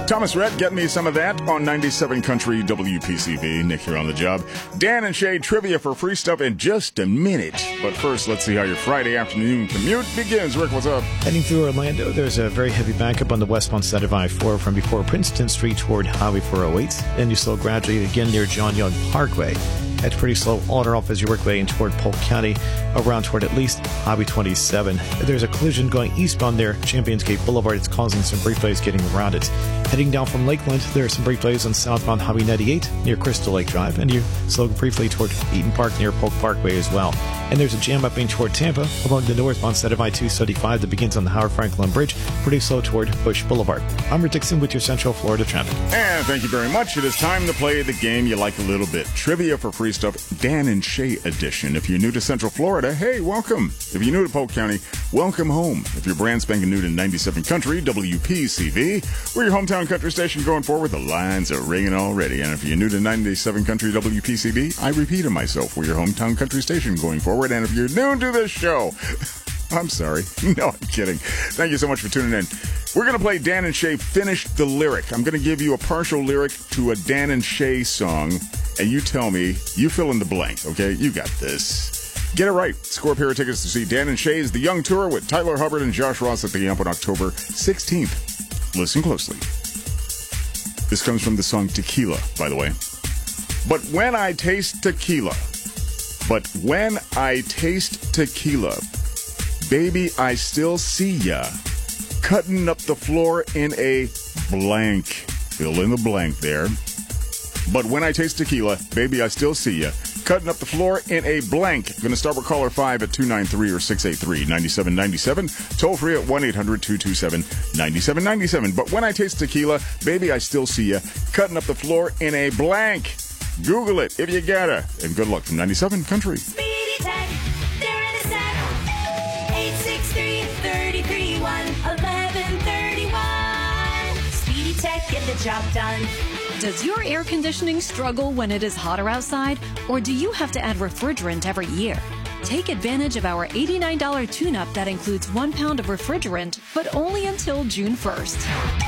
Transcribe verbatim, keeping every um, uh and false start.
Thomas Rhett, get me some of that on ninety-seven Country W P C V. Nick here on the job. Dan and Shay trivia for free stuff in just a minute. But first, let's see how your Friday afternoon commute begins. Rick, what's up? Heading through Orlando, there's a very heavy backup on the westbound side of I four from before Princeton Street toward Highway four oh eight. Then you slow gradually again near John Young Parkway. That's pretty slow on or off as you work way in toward Polk County, around toward at least Highway twenty-seven. There's a collision going eastbound there, Champions Gate Boulevard. It's causing some brief delays getting around it. Heading down from Lakeland, there are some brief delays on southbound Highway ninety-eight near Crystal Lake Drive, and you slow briefly toward Eaton Park near Polk Parkway as well. And there's a jam up in toward Tampa along the northbound side of I two seventy-five that begins on the Howard Franklin Bridge, pretty slow toward Bush Boulevard. I'm Rick Dixon with your Central Florida traffic. And thank you very much. It is time to play the game you like a little bit. Trivia for free stuff, Dan and Shay edition. If you're new to Central Florida, hey, welcome. If you're new to Polk County, welcome home. If you're brand spanking new to ninety-seven Country, W P C V, we're your hometown country station going forward. The lines are ringing already. And if you're new to ninety-seven Country, W P C V, I repeated myself. We're your hometown country station going forward. And if you're new to this show, I'm sorry. No, I'm kidding. Thank you so much for tuning in. We're going to play Dan and Shay Finish the Lyric. I'm going to give you a partial lyric to a Dan and Shay song, and you tell me, you fill in the blank, okay? You got this. Get it right. Score a pair of tickets to see Dan and Shay's The Young Tour with Tyler Hubbard and Josh Ross at the Amp on October sixteenth. Listen closely. This comes from the song Tequila, by the way. But when I taste tequila, but when I taste tequila, baby, I still see ya cutting up the floor in a blank. Fill in the blank there. But when I taste tequila, baby, I still see ya cutting up the floor in a blank. Going to start with caller five at two nine three or six eight three, nine seven nine seven. Toll free at one eight hundred two two seven nine seven nine seven. But when I taste tequila, baby, I still see ya cutting up the floor in a blank. Google it if you gotta. And good luck from ninety-seven Country. Speedy Tech, they're in a sec. eight six three, three three one, eleven thirty-one. Speedy Tech, get the job done. Does your air conditioning struggle when it is hotter outside, or do you have to add refrigerant every year? Take advantage of our eighty-nine dollars tune-up that includes one pound of refrigerant, but only until June first.